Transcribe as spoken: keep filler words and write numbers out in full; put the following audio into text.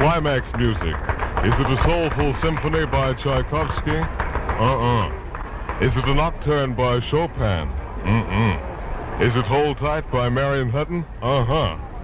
Climax music. Is it a soulful symphony by Tchaikovsky? Uh-uh. Is it a nocturne by Chopin? Mm-mm. Is it Hold Tight by Marion Hutton? Uh-huh.